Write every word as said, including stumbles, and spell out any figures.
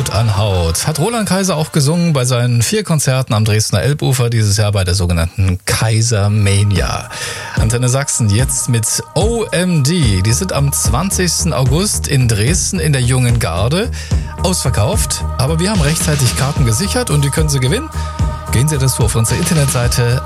Haut an Haut. Hat Roland Kaiser auch gesungen bei seinen vier Konzerten am Dresdner Elbufer dieses Jahr bei der sogenannten Kaisermania. Antenne Sachsen jetzt mit O M D. Die sind am zwanzigsten August in Dresden in der Jungen Garde. Ausverkauft, aber wir haben rechtzeitig Karten gesichert und die können Sie gewinnen. Gehen Sie dazu auf unsere Internetseite